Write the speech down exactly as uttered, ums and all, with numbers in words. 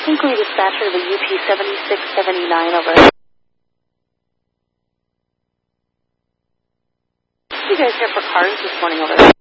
Hinkley dispatcher to the U P seventy-six seventy-nine over. You guys here for cars this morning over there?